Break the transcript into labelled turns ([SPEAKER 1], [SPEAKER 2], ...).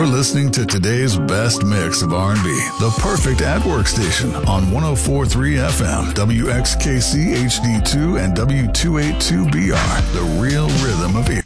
[SPEAKER 1] You're listening to today's best mix of R&B, the perfect at-work station on 104.3 FM, WXKC HD2 and W282BR, the real rhythm of ear.